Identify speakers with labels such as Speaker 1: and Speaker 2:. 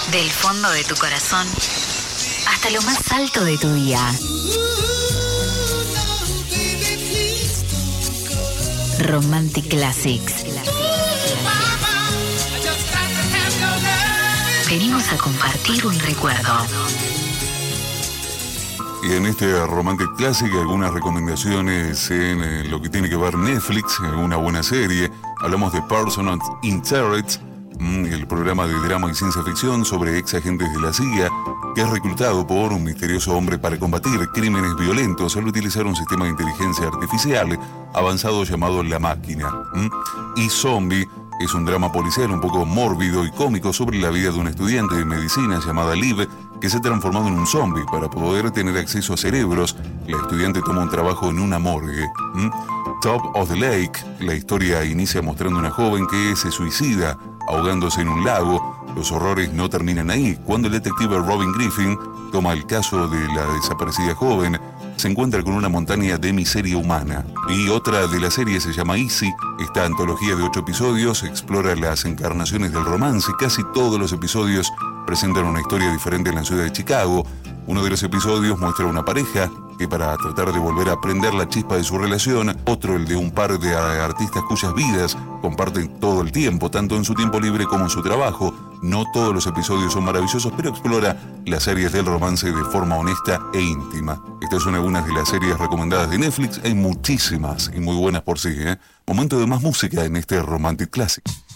Speaker 1: Del fondo de tu corazón hasta lo más alto de tu día. Romantic Classics. Venimos a compartir un recuerdo.
Speaker 2: Y en este Romantic Classic algunas recomendaciones en lo que tiene que ver Netflix, una buena serie. Hablamos de Person of Interest, el programa de drama y ciencia ficción sobre ex agentes de la CIA que es reclutado por un misterioso hombre para combatir crímenes violentos al utilizar un sistema de inteligencia artificial avanzado llamado La Máquina. Y Zombie es un drama policial un poco mórbido y cómico sobre la vida de una estudiante de medicina llamada Liv que se ha transformado en un zombie. Para poder tener acceso a cerebros, la estudiante toma un trabajo en una morgue. Top of the Lake, la historia inicia mostrando a una joven que se suicida ahogándose en un lago. Los horrores no terminan ahí. Cuando el detective Robin Griffin toma el caso de la desaparecida joven, se encuentra con una montaña de miseria humana. Y otra de las series se llama Easy. Esta antología de 8 episodios explora las encarnaciones del romance. Casi todos los episodios presentan una historia diferente en la ciudad de Chicago. Uno de los episodios muestra a una pareja que para tratar de volver a prender la chispa de su relación, otro el de un par de artistas cuyas vidas comparten todo el tiempo, tanto en su tiempo libre como en su trabajo. No todos los episodios son maravillosos, pero explora las series del romance de forma honesta e íntima. Estas son algunas de las series recomendadas de Netflix. Hay muchísimas y muy buenas por sí, Momento de más música en este Romantic Classic.